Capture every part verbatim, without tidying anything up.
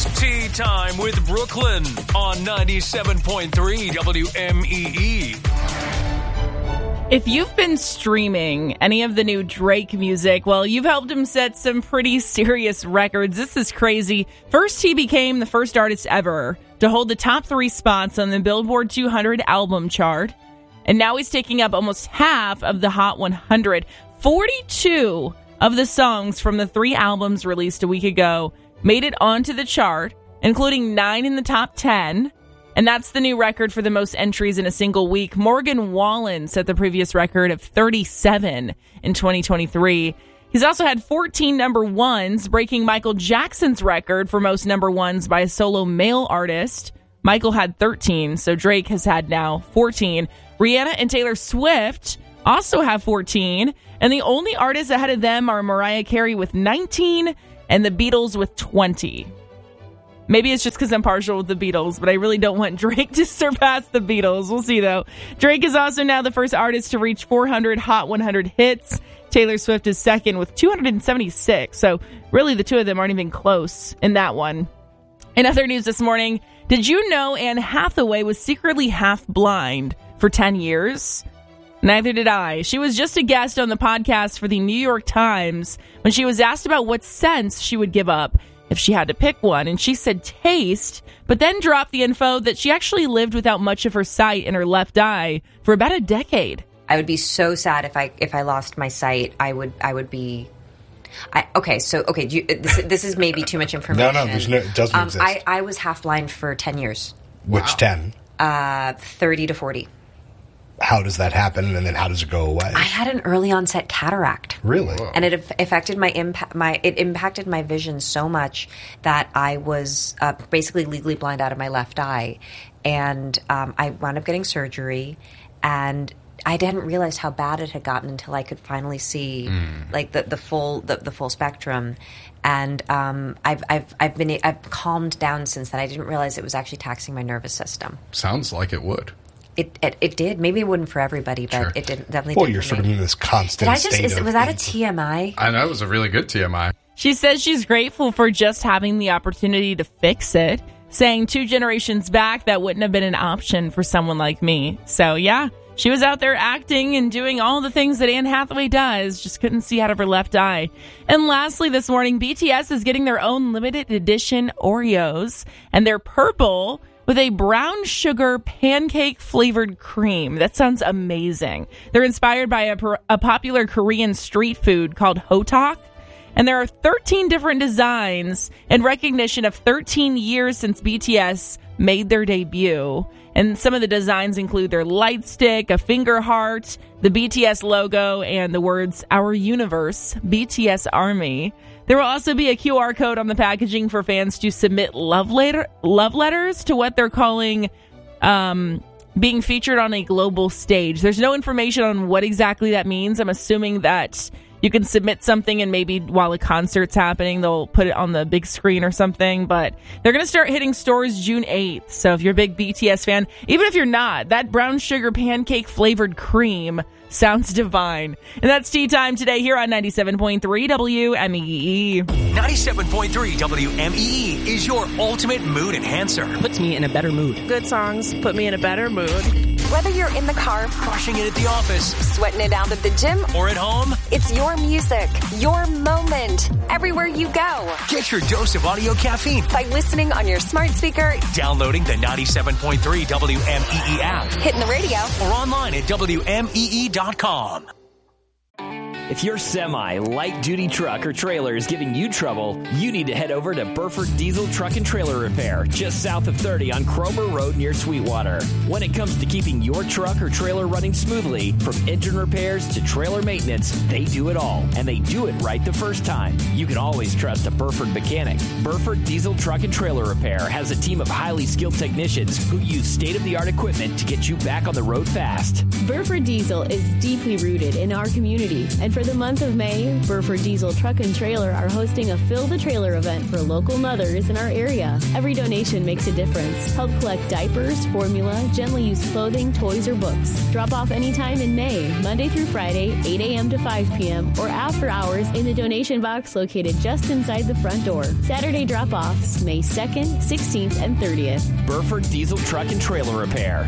It's Tea Time with Brooklyn on ninety-seven point three W M E E. If you've been streaming any of the new Drake music, well, you've helped him set some pretty serious records. This is crazy. First, he became the first artist ever to hold the top three spots on the Billboard two hundred album chart. And now he's taking up almost half of the Hot one hundred. forty-two of the songs from the three albums released a week ago made it onto the chart, including nine in the top ten. And that's the new record for the most entries in a single week. Morgan Wallen set the previous record of thirty-seven in twenty twenty-three. He's also had fourteen number ones, breaking Michael Jackson's record for most number ones by a solo male artist. Michael had thirteen, so Drake has had now fourteen. Rihanna and Taylor Swift also have fourteen, and the only artists ahead of them are Mariah Carey with nineteen and the Beatles with twenty. Maybe it's just because I'm partial with the Beatles, but I really don't want Drake to surpass the Beatles. We'll see, though. Drake is also now the first artist to reach four hundred Hot one hundred hits. Taylor Swift is second with two hundred seventy-six, so really the two of them aren't even close in that one. In other news this morning, did you know Anne Hathaway was secretly half blind for ten years? Neither did I. She was just a guest on the podcast for the New York Times when she was asked about what sense she would give up if she had to pick one, and she said taste, but then dropped the info that she actually lived without much of her sight in her left eye for about a decade. I would be so sad if I if I lost my sight. I would I would be. I, okay, so okay, do you, this, this is maybe too much information. No, no, there's no, it doesn't um, exist. I, I was half blind for ten years. Which wow. ten? Uh, thirty to forty. How does that happen, and then how does it go away? I had an early onset cataract. Really? Whoa. And it affected my impact. My it impacted my vision so much that I was uh, basically legally blind out of my left eye, and um, I wound up getting surgery, and I didn't realize how bad it had gotten until I could finally see mm. like the, the full the, the full spectrum. And um, I've I've I've been I've calmed down since then. I didn't realize it was actually taxing my nervous system. Sounds like it would. It, it it did. Maybe it wouldn't for everybody, but sure. it did, definitely well, did you're for sort me. of in this constant did I just, state is, of was that a T M I? I know, it was a really good T M I. She says she's grateful for just having the opportunity to fix it, saying two generations back that wouldn't have been an option for someone like me. So, yeah, she was out there acting and doing all the things that Anne Hathaway does, just couldn't see out of her left eye. And lastly, this morning, B T S is getting their own limited edition Oreos, and they're purple with a brown sugar pancake flavored cream. That sounds amazing. They're inspired by a, a popular Korean street food called hotak. And there are thirteen different designs in recognition of thirteen years since B T S made their debut. And some of the designs include their light stick, a finger heart, the B T S logo, and the words, "Our Universe, B T S Army." There will also be a Q R code on the packaging for fans to submit love letter love letters to what they're calling um, being featured on a global stage. There's no information on what exactly that means. I'm assuming that you can submit something and maybe while a concert's happening, they'll put it on the big screen or something. But they're going to start hitting stores June eighth. So if you're a big B T S fan, even if you're not, that brown sugar pancake flavored cream sounds divine. And that's Tea Time today here on ninety-seven point three W M E E. ninety-seven point three W M E E is your ultimate mood enhancer. Puts me in a better mood. Good songs put me in a better mood. Whether you're in the car, crushing it at the office, sweating it out at the gym, or at home, it's your music, your moment, everywhere you go. Get your dose of audio caffeine by listening on your smart speaker, downloading the ninety-seven point three W M E E app, hitting the radio, or online at W M E E dot com. If your semi, light-duty truck or trailer is giving you trouble, you need to head over to Burford Diesel Truck and Trailer Repair, just south of thirty on Cromer Road near Sweetwater. When it comes to keeping your truck or trailer running smoothly, from engine repairs to trailer maintenance, they do it all, and they do it right the first time. You can always trust a Burford mechanic. Burford Diesel Truck and Trailer Repair has a team of highly skilled technicians who use state-of-the-art equipment to get you back on the road fast. Burford Diesel is deeply rooted in our community, and for For the month of May, Burford Diesel Truck and Trailer are hosting a Fill the Trailer event for local mothers in our area. Every donation makes a difference. Help collect diapers, formula, gently used clothing, toys, or books. Drop off anytime in May, Monday through Friday, eight a.m. to five p.m., or after hours in the donation box located just inside the front door. Saturday drop-offs, May second, sixteenth, and thirtieth. Burford Diesel Truck and Trailer Repair.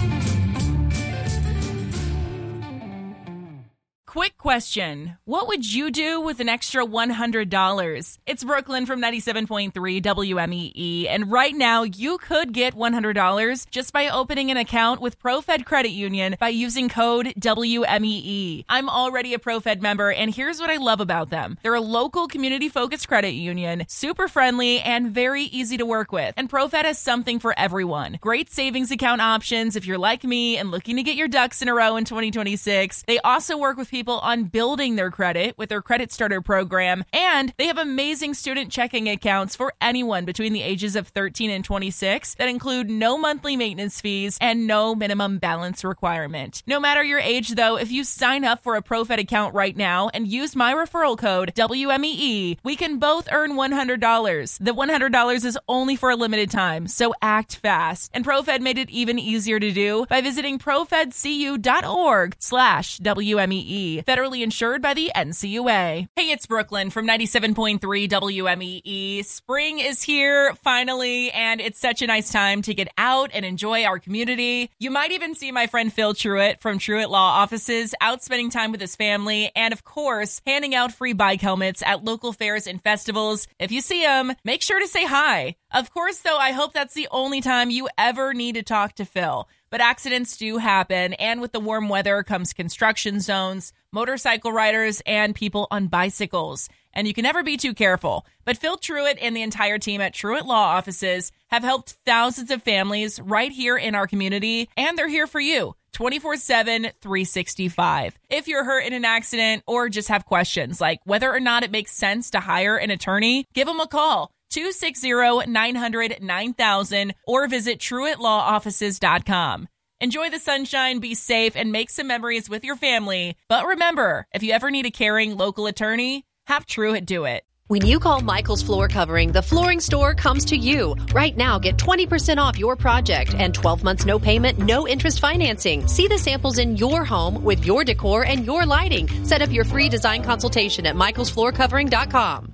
Quick question. What would you do with an extra one hundred dollars? It's Brooklyn from ninety-seven point three W M E E, and right now you could get one hundred dollars just by opening an account with ProFed Credit Union by using code W M E E. I'm already a ProFed member, and here's what I love about them. They're a local community-focused credit union, super friendly, and very easy to work with. And ProFed has something for everyone. Great savings account options if you're like me and looking to get your ducks in a row in twenty twenty-six. They also work with people on building their credit with their Credit Starter program, and they have amazing student checking accounts for anyone between the ages of thirteen and twenty-six that include no monthly maintenance fees and no minimum balance requirement. No matter your age, though, if you sign up for a ProFed account right now and use my referral code W M E E, we can both earn one hundred dollars. The one hundred dollars is only for a limited time, so act fast. And ProFed made it even easier to do by visiting profedcu.org slash WMEE. Federally insured by the N C U A. Hey, it's Brooklyn from ninety-seven point three W M E E. Spring is here, finally, and it's such a nice time to get out and enjoy our community. You might even see my friend Phil Truitt from Truitt Law Offices out spending time with his family and, of course, handing out free bike helmets at local fairs and festivals. If you see him, make sure to say hi. Of course, though, I hope that's the only time you ever need to talk to Phil. But accidents do happen, and with the warm weather comes construction zones, motorcycle riders, and people on bicycles. And you can never be too careful. But Phil Truitt and the entire team at Truitt Law Offices have helped thousands of families right here in our community, and they're here for you twenty-four seven, three sixty-five. If you're hurt in an accident or just have questions like whether or not it makes sense to hire an attorney, give them a call. two six zero, nine hundred, nine thousand or visit Truitt Law Offices dot com. Enjoy the sunshine, be safe, and make some memories with your family. But remember, if you ever need a caring local attorney, have Truitt do it. When you call Michael's Floor Covering, the flooring store comes to you. Right now, get twenty percent off your project and twelve months no payment, no interest financing. See the samples in your home with your decor and your lighting. Set up your free design consultation at michaels floor covering dot com.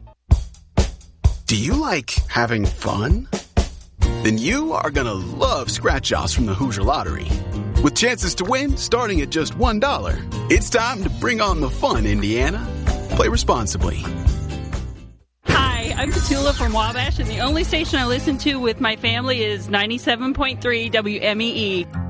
Do you like having fun? Then you are going to love scratch-offs from the Hoosier Lottery. With chances to win starting at just one dollar. It's time to bring on the fun, Indiana. Play responsibly. Hi, I'm Petula from Wabash, and the only station I listen to with my family is ninety-seven point three W M E E.